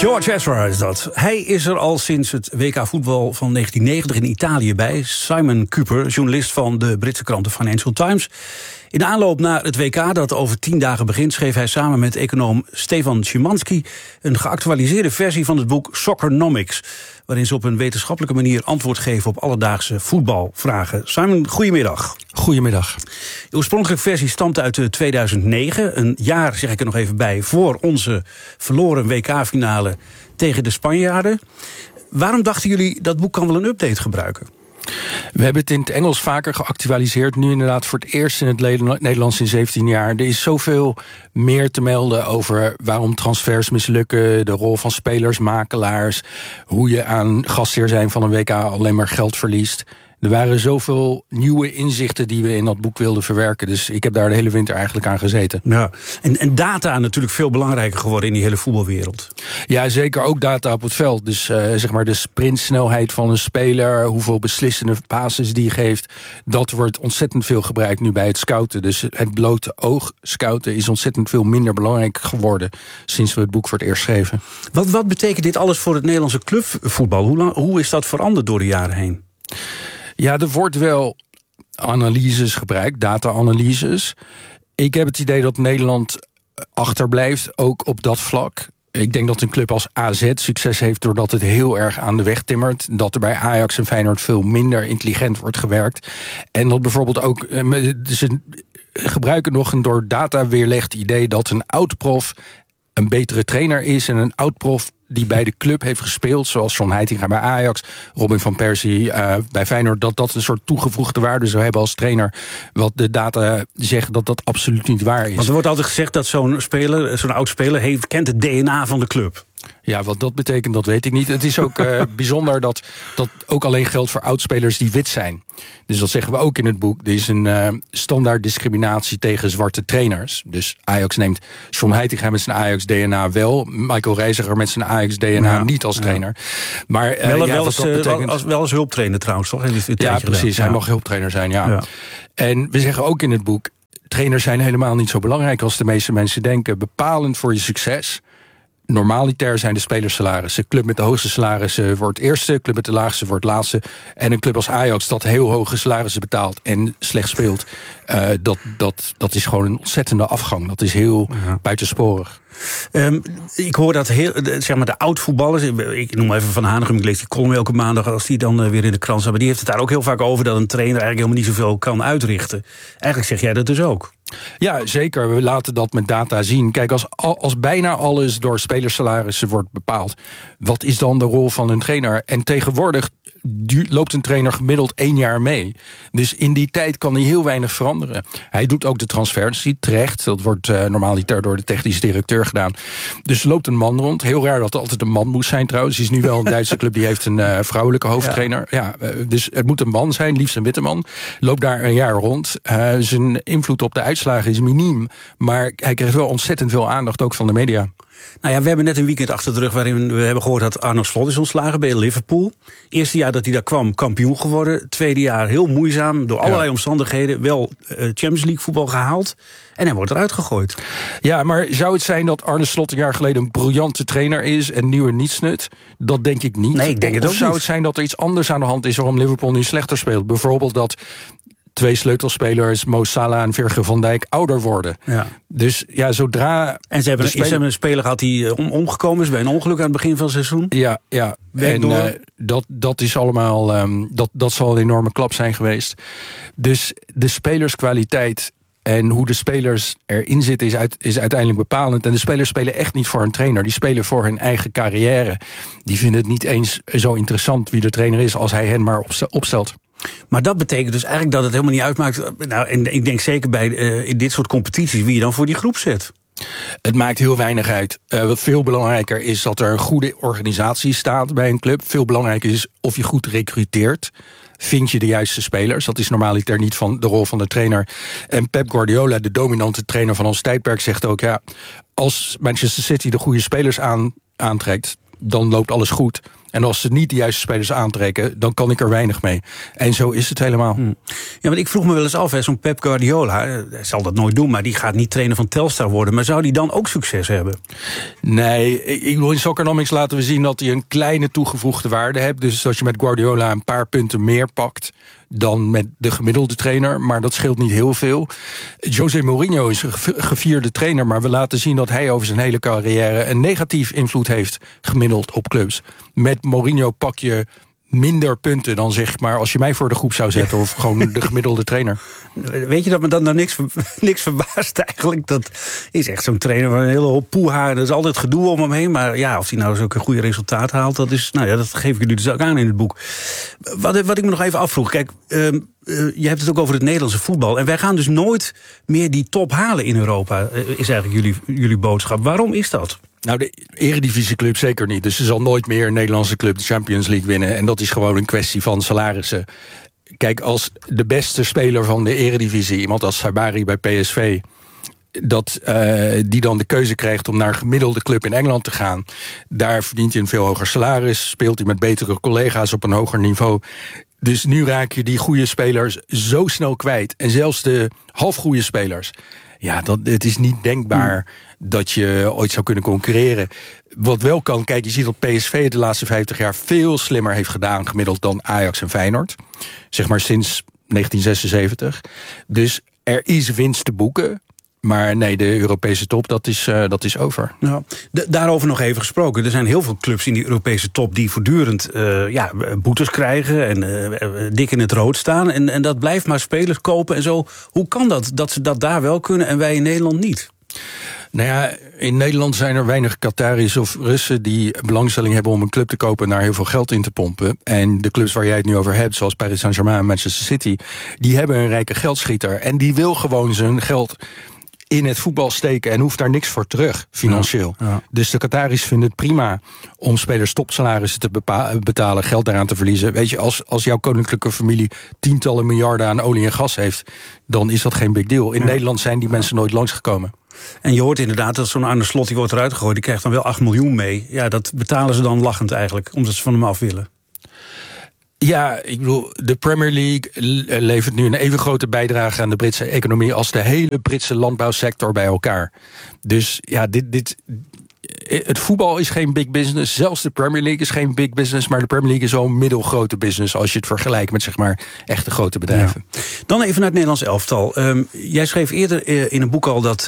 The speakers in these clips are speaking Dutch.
George Ezra is dat. Hij is er al sinds het WK voetbal van 1990 in Italië bij. Simon Kuper, journalist van de Britse krant The Financial Times. In de aanloop naar het WK, dat over 10 dagen begint, schreef hij samen met econoom Stefan Szymanski een geactualiseerde versie van het boek Soccernomics, waarin ze op een wetenschappelijke manier antwoord geven op alledaagse voetbalvragen. Simon, goedemiddag. Goedemiddag. De oorspronkelijke versie stamt uit 2009. Een jaar, zeg ik er nog even bij, voor onze verloren WK-finale tegen de Spanjaarden. Waarom dachten jullie dat boek kan wel een update gebruiken? We hebben het in het Engels vaker geactualiseerd. Nu inderdaad voor het eerst in het Nederlands in 17 jaar. Er is zoveel meer te melden over waarom transfers mislukken, de rol van spelers, makelaars, hoe je aan gastheer zijn van een WK alleen maar geld verliest. Er waren zoveel nieuwe inzichten die we in dat boek wilden verwerken. Dus ik heb daar de hele winter eigenlijk aan gezeten. Ja, en data natuurlijk veel belangrijker geworden in die hele voetbalwereld. Ja, zeker ook data op het veld. Dus zeg maar de sprintsnelheid van een speler, hoeveel beslissende passes die geeft, dat wordt ontzettend veel gebruikt nu bij het scouten. Dus het blote oog scouten is ontzettend veel minder belangrijk geworden sinds we het boek voor het eerst schreven. Wat betekent dit alles voor het Nederlandse clubvoetbal? Hoe is dat veranderd door de jaren heen? Ja, er wordt wel analyses gebruikt, data-analyses. Ik heb het idee dat Nederland achterblijft, ook op dat vlak. Ik denk dat een club als AZ succes heeft doordat het heel erg aan de weg timmert. Dat er bij Ajax en Feyenoord veel minder intelligent wordt gewerkt. En dat bijvoorbeeld ook, ze gebruiken nog een door data weerlegd idee dat een oud-prof een betere trainer is en een oud-prof die bij de club heeft gespeeld, zoals John Heitinga bij Ajax, Robin van Persie bij Feyenoord, dat een soort toegevoegde waarde zou hebben als trainer. Wat de data zeggen dat dat absoluut niet waar is. Want er wordt altijd gezegd dat zo'n oud-speler kent het DNA van de club. Ja, wat dat betekent, dat weet ik niet. Het is ook bijzonder dat ook alleen geldt voor oudspelers die wit zijn. Dus dat zeggen we ook in het boek. Er is een standaard discriminatie tegen zwarte trainers. Dus Ajax neemt John Heitinga met zijn Ajax-DNA wel, Michael Reiziger met zijn Ajax-DNA niet als trainer. Maar wel als hulptrainer trouwens, toch? Ja, precies. Hij mag hulptrainer zijn, ja. En we zeggen ook in het boek, trainers zijn helemaal niet zo belangrijk als de meeste mensen denken. Bepalend voor je succes, normaliter zijn de spelerssalarissen. Club met de hoogste salarissen wordt eerste, club met de laagste wordt laatste. En een club als Ajax dat heel hoge salarissen betaalt en slecht speelt, dat is gewoon een ontzettende afgang. Dat is heel buitensporig. Ik hoor dat de oud-voetballers, ik noem even Van Hanegem, ik lees die column elke maandag als die dan weer in de krant staat, maar die heeft het daar ook heel vaak over dat een trainer eigenlijk helemaal niet zoveel kan uitrichten. Eigenlijk zeg jij dat dus ook. Ja, zeker. We laten dat met data zien. Kijk, als bijna alles door spelersalarissen wordt bepaald, wat is dan de rol van een trainer? En tegenwoordig loopt een trainer gemiddeld 1 jaar mee. Dus in die tijd kan hij heel weinig veranderen. Hij doet ook de transfers, terecht. Dat wordt normaliter door de technische directeur gedaan. Dus loopt een man rond. Heel raar dat er altijd een man moest zijn trouwens. Het is nu wel een Duitse club die heeft een vrouwelijke hoofdtrainer. Ja, dus het moet een man zijn, liefst een witte man. Loopt daar een jaar rond. Zijn invloed op de uitslagen is miniem. Maar hij krijgt wel ontzettend veel aandacht, ook van de media. Nou ja, we hebben net een weekend achter de rug waarin we hebben gehoord dat Arne Slot is ontslagen bij Liverpool. Eerste jaar dat hij daar kwam, kampioen geworden. Tweede jaar heel moeizaam, door allerlei omstandigheden, wel Champions League voetbal gehaald. En hij wordt eruit gegooid. Ja, maar zou het zijn dat Arne Slot een jaar geleden een briljante trainer is en nu er niets nut? Dat denk ik niet. Nee, ik denk het ook niet. Of zou het zijn dat er iets anders aan de hand is waarom Liverpool nu slechter speelt? Bijvoorbeeld dat 2 sleutelspelers, Mo Salah en Virgil van Dijk, ouder worden. Ja. Dus ja, zodra... En ze hebben een speler gehad die omgekomen is bij een ongeluk aan het begin van het seizoen. Ja. En dat is allemaal... Dat zal een enorme klap zijn geweest. Dus de spelerskwaliteit en hoe de spelers erin zitten is uiteindelijk bepalend. En de spelers spelen echt niet voor een trainer. Die spelen voor hun eigen carrière. Die vinden het niet eens zo interessant wie de trainer is als hij hen maar opstelt. Maar dat betekent dus eigenlijk dat het helemaal niet uitmaakt. Nou, en ik denk zeker bij in dit soort competities wie je dan voor die groep zet. Het maakt heel weinig uit. Wat veel belangrijker is dat er een goede organisatie staat bij een club. Veel belangrijker is of je goed recruteert. Vind je de juiste spelers? Dat is normaliter niet van de rol van de trainer. En Pep Guardiola, de dominante trainer van ons tijdperk, zegt ook, ja, als Manchester City de goede spelers aantrekt, dan loopt alles goed. En als ze niet de juiste spelers aantrekken, dan kan ik er weinig mee. En zo is het helemaal. Ja, want ik vroeg me wel eens af, zo'n Pep Guardiola, hij zal dat nooit doen, maar die gaat niet trainer van Telstar worden. Maar zou die dan ook succes hebben? Nee, ik wil in Soccernomics laten we zien dat hij een kleine toegevoegde waarde heeft. Dus als je met Guardiola een paar punten meer pakt dan met de gemiddelde trainer, maar dat scheelt niet heel veel. José Mourinho is een gevierde trainer, maar we laten zien dat hij over zijn hele carrière een negatief invloed heeft gemiddeld op clubs. Met Mourinho pak je minder punten dan zeg maar als je mij voor de groep zou zetten of gewoon de gemiddelde trainer. Weet je dat me dan nou niks verbaast eigenlijk? Dat is echt zo'n trainer van een hele hoop poeha. Er is altijd gedoe om hem heen. Maar ja, of hij nou zulke goede resultaat haalt, dat geef ik jullie dus ook aan in het boek. Wat ik me nog even afvroeg. Kijk, je hebt het ook over het Nederlandse voetbal. En wij gaan dus nooit meer die top halen in Europa, is eigenlijk jullie boodschap. Waarom is dat? Nou, de Eredivisieclub zeker niet. Dus er zal nooit meer een Nederlandse club de Champions League winnen. En dat is gewoon een kwestie van salarissen. Kijk, als de beste speler van de Eredivisie, iemand als Sabari bij PSV, die dan de keuze krijgt om naar een gemiddelde club in Engeland te gaan, daar verdient hij een veel hoger salaris, speelt hij met betere collega's op een hoger niveau. Dus nu raak je die goede spelers zo snel kwijt. En zelfs de halfgoede spelers. Ja, het is niet denkbaar dat je ooit zou kunnen concurreren. Wat wel kan, kijk, je ziet dat PSV het de laatste 50 jaar veel slimmer heeft gedaan gemiddeld dan Ajax en Feyenoord. Zeg maar sinds 1976. Dus er is winst te boeken. Maar nee, de Europese top, dat is over. Nou, daarover nog even gesproken. Er zijn heel veel clubs in die Europese top die voortdurend boetes krijgen en dik in het rood staan. En dat blijft maar spelers kopen en zo. Hoe kan dat ze dat daar wel kunnen en wij in Nederland niet? Nou ja, in Nederland zijn er weinig Qataris of Russen die belangstelling hebben om een club te kopen en daar heel veel geld in te pompen. En de clubs waar jij het nu over hebt, zoals Paris Saint-Germain en Manchester City, die hebben een rijke geldschieter. En die wil gewoon zijn geld in het voetbal steken en hoeft daar niks voor terug, financieel. Ja. Dus de Qataris vinden het prima om spelers topsalarissen te betalen, geld daaraan te verliezen. Weet je, als jouw koninklijke familie tientallen miljarden aan olie en gas heeft, dan is dat geen big deal. In Nederland zijn die mensen nooit langsgekomen. En je hoort inderdaad dat zo'n Arne Slot, die wordt eruit gegooid, die krijgt dan wel 8 miljoen mee. Ja, dat betalen ze dan lachend eigenlijk, omdat ze van hem af willen. Ja, ik bedoel, de Premier League levert nu een even grote bijdrage aan de Britse economie als de hele Britse landbouwsector bij elkaar. Dus ja, het voetbal is geen big business. Zelfs de Premier League is geen big business. Maar de Premier League is wel een middelgrote business als je het vergelijkt met zeg maar echte grote bedrijven. Ja. Dan even naar het Nederlands elftal. Jij schreef eerder in een boek al dat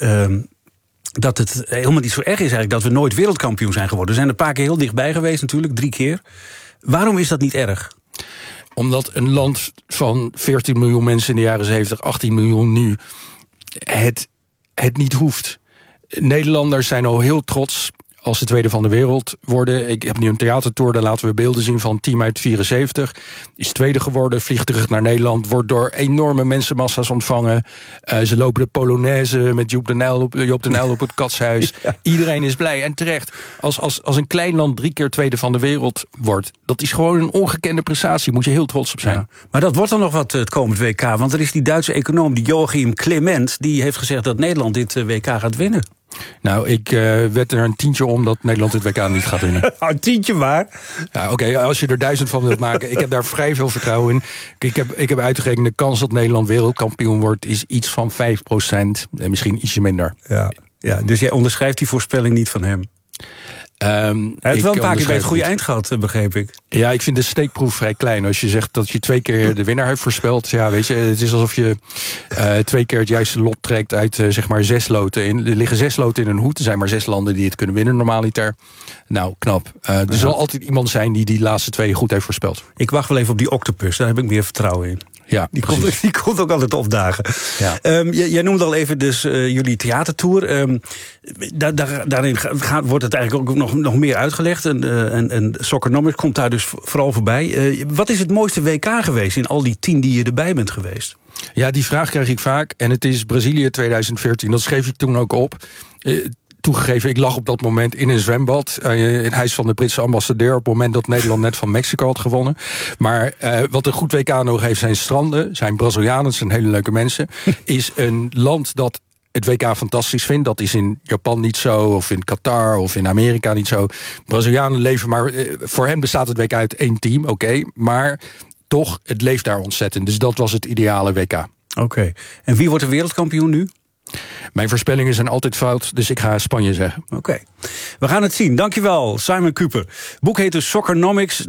het helemaal niet zo erg is eigenlijk dat we nooit wereldkampioen zijn geworden. We zijn een paar keer heel dichtbij geweest natuurlijk, 3 keer. Waarom is dat niet erg? Omdat een land van 14 miljoen mensen in de jaren 70, 18 miljoen nu, het niet hoeft. Nederlanders zijn al heel trots als ze tweede van de wereld worden. Ik heb nu een theatertour, daar laten we beelden zien van een team uit 74. Is tweede geworden, vliegt terug naar Nederland, wordt door enorme mensenmassa's ontvangen. Ze lopen de Polonaise met Joop de Nijl op het Katshuis. Ja. Iedereen is blij en terecht. Als een klein land 3 keer tweede van de wereld wordt, dat is gewoon een ongekende prestatie. Moet je heel trots op zijn. Ja. Maar dat wordt dan nog wat het komend WK. Want er is die Duitse econoom, die Joachim Clement, die heeft gezegd dat Nederland dit WK gaat winnen. Nou, ik wed er een tientje om dat Nederland het WK niet gaat winnen. Een tientje maar. Ja, oké, als je er 1000 van wilt maken. Ik heb daar vrij veel vertrouwen in. Ik heb uitgerekend, de kans dat Nederland wereldkampioen wordt is iets van 5%. En misschien ietsje minder. Ja, dus jij onderschrijft die voorspelling niet van hem? Hij heeft wel een paar keer bij het goede eind gehad, begreep ik. Ja, ik vind de steekproef vrij klein. Als je zegt dat je 2 keer de winnaar hebt voorspeld. Ja, weet je, het is alsof je 2 keer het juiste lot trekt uit zeg maar 6 loten. Er liggen 6 loten in een hoed. Er zijn maar 6 landen die het kunnen winnen normaliter. Nou, knap. Er zal altijd iemand zijn die laatste 2 goed heeft voorspeld. Ik wacht wel even op die octopus, daar heb ik meer vertrouwen in. Ja, die komt ook altijd opdagen. Ja. Jij noemde al even dus jullie theatertour. Daarin wordt het eigenlijk ook nog meer uitgelegd. En Soccernomics komt daar dus vooral voorbij. Wat is het mooiste WK geweest in al die 10 die je erbij bent geweest? Ja, die vraag krijg ik vaak. En het is Brazilië 2014. Dat schreef ik toen ook op. Toegegeven, ik lag op dat moment in een zwembad in het huis van de Britse ambassadeur op het moment dat Nederland net van Mexico had gewonnen. Maar wat een goed WK nog heeft zijn stranden, zijn Brazilianen, zijn hele leuke mensen. Is een land dat het WK fantastisch vind. Dat is in Japan niet zo, of in Qatar, of in Amerika niet zo. Brazilianen leven, maar voor hen bestaat het WK uit 1 team, oké. Maar toch, het leeft daar ontzettend. Dus dat was het ideale WK. Oké. En wie wordt de wereldkampioen nu? Mijn voorspellingen zijn altijd fout, dus ik ga Spanje zeggen. Oké. We gaan het zien. Dankjewel, Simon Kuper. Boek heet dus Soccernomics.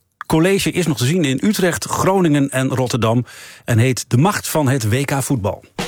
Theatercollege is nog te zien in Utrecht, Groningen en Rotterdam. En heet De Macht van het WK Voetbal.